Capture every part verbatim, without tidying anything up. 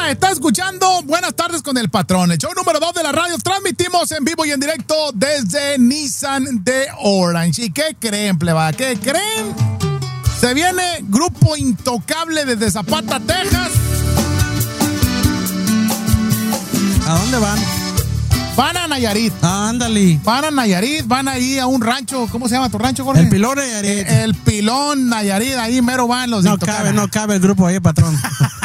Llega, está escuchando Buenas Tardes con el Patrón, el show número dos de la radio. Transmitimos en vivo y en directo desde Nissan de Orange. ¿Y qué creen, pleba? ¿Qué creen? Se viene Grupo Intocable desde Zapata, Texas. ¿A dónde van? Van a Nayarit. Ah, ándale. Van a Nayarit, van ahí a un rancho. ¿Cómo se llama tu rancho, Jorge? El Pilón Nayarit. El, el Pilón Nayarit, ahí mero van los No Intocables. cabe, no cabe el grupo ahí, patrón.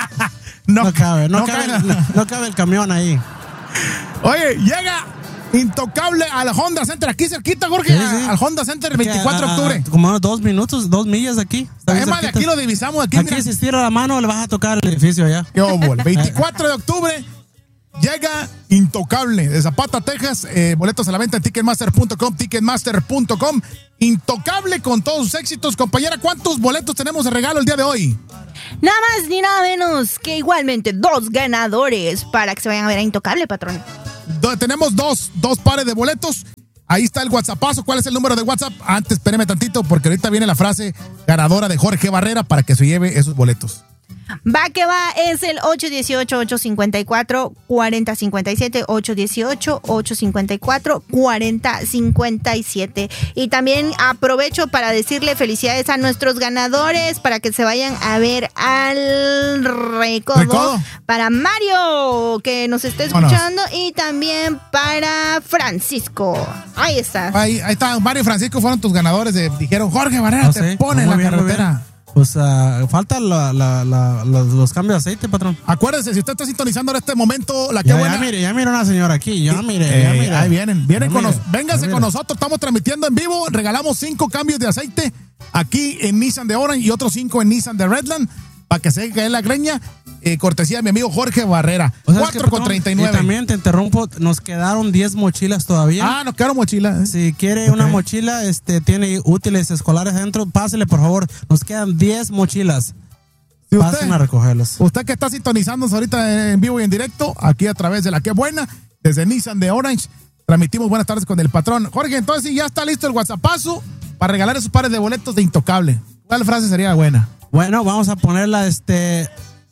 no, no cabe, no, no cabe, cabe no, no cabe el camión ahí. Oye, llega Intocable al Honda Center, aquí cerquita, Jorge, sí, sí. Al Honda Center el veinticuatro de octubre. A, como dos minutos, dos millas de aquí. Además, de aquí lo divisamos. Aquí, aquí si estira la mano, le vas a tocar el edificio allá. Qué óvole. veinticuatro de octubre. Llega Intocable de Zapata, Texas. Eh, boletos a la venta en ticketmaster punto com, ticketmaster punto com. Intocable con todos sus éxitos. Compañera, ¿cuántos boletos tenemos de regalo el día de hoy? Nada más ni nada menos que igualmente dos ganadores para que se vayan a ver a Intocable, patrón. Do- tenemos dos, dos pares de boletos. Ahí está el WhatsAppazo. ¿Cuál es el número de WhatsApp? Antes, espéreme tantito, porque ahorita viene la frase ganadora de Jorge Barrera para que se lleve esos boletos. Va que va, es el ocho uno ocho, ocho cinco cuatro, cuatro cero cinco siete, ocho uno ocho, ocho cinco cuatro, cuatro cero cinco siete. Y también aprovecho para decirle felicidades a nuestros ganadores para que se vayan a ver al Recodo. ¿Recodo? Para Mario, que nos está escuchando, bueno. Y también para Francisco. Ahí está. Ahí, ahí está, Mario y Francisco fueron tus ganadores. De, dijeron, Jorge Barrera, no te sé, pone en la bien, carretera. Pues uh, falta la, la, la, los, los cambios de aceite, patrón. Acuérdese, si usted está sintonizando en este momento, la que ya, buena. Ya mire, ya mire una señora aquí, ya mire, eh, ya mire. Ahí vienen, vienen ya con mire, nos, véngase con nosotros, estamos transmitiendo en vivo, regalamos cinco cambios de aceite aquí en Nissan de Orange y otros cinco en Nissan de Redland, para que se cae la greña, eh, cortesía de mi amigo Jorge Barrera. O sea, cuatro con treinta y nueve. Y también te interrumpo, nos quedaron diez mochilas todavía. Ah, nos quedaron mochilas. ¿eh? Si quiere okay. una mochila, este, tiene útiles escolares adentro, pásele por favor, nos quedan diez mochilas. Si Pasen usted, a recogerlas. Usted que está sintonizándonos ahorita en vivo y en directo, aquí a través de La Que Buena, desde Nissan de Orange, transmitimos Buenas Tardes con el Patrón. Jorge, entonces ya está listo el WhatsAppazo para regalar esos pares de boletos de Intocable. ¿Cuál frase sería buena? Bueno, vamos a ponerla, este...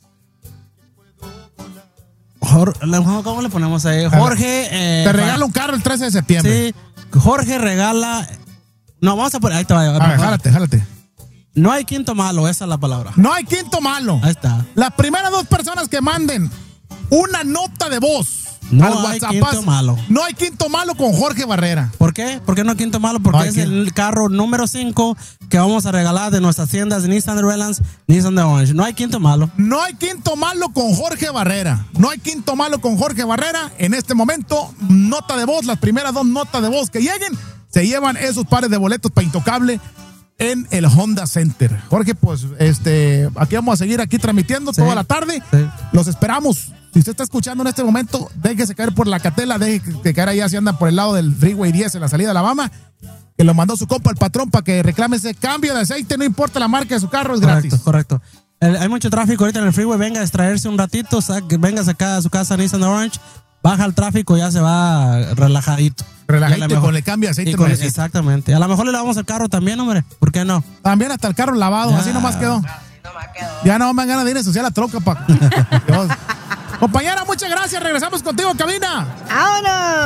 Jorge, ¿cómo le ponemos ahí? Jorge... Eh, Te regala un carro el trece de septiembre. Sí, Jorge regala... No, vamos a poner... Ahí te va. A ver, jálate, jálate. No hay quinto malo, esa es la palabra. No hay quinto malo. Ahí está. Las primeras dos personas que manden una nota de voz no al hay WhatsApp, quinto malo. No hay quinto malo con Jorge Barrera. ¿Por qué? ¿Por qué no hay quinto malo? Porque no es quinto. El carro número cinco que vamos a regalar de nuestras tiendas de Nissan de Redlands, Nissan de Orange. No hay quinto malo. No hay quinto malo con Jorge Barrera. No hay quinto malo con Jorge Barrera. En este momento, nota de voz, las primeras dos notas de voz que lleguen, se llevan esos pares de boletos para Intocable en el Honda Center. Jorge, pues, este, aquí vamos a seguir aquí transmitiendo sí, toda la tarde. Sí. Los esperamos. Si usted está escuchando en este momento, déjese caer por la Catela, déjese caer allá si anda por el lado del Freeway diez en la salida de Alabama, que lo mandó su compa el patrón para que reclame ese cambio de aceite, no importa la marca de su carro, es correcto, gratis. Correcto. El, hay mucho tráfico ahorita en el freeway, venga a distraerse un ratito, venga acá a su casa Nissan Orange, baja el tráfico, ya se va relajadito. Relajadito con el cambio de aceite. Con, exactamente. A lo mejor le lavamos el carro también, hombre. ¿Por qué no? También hasta el carro lavado, ya. Así nomás quedó. No, así nomás quedó. Ya no me dan ganas de ir a ensuciar la troca, pa. Compañera, muchas gracias. Regresamos contigo, cabina. ¡Vámonos!